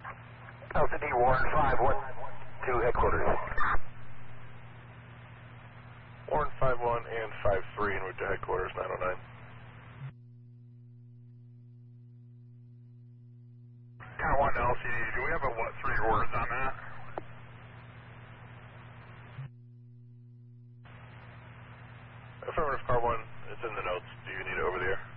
LCD Warren 512 headquarters. Warren 51 and 53 en route to headquarters 909. Car 1 to LCD, do we have a what 3 orders on that? Affirmative, Car 1, it's in the notes. Do you need it over the air?